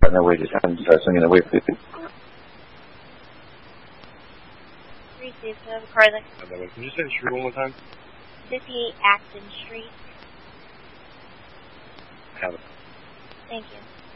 在那位置上，声音的位置。 Received. So I have a car that. Can you say the street one more time? 58 Acton Street. Have it. Thank you.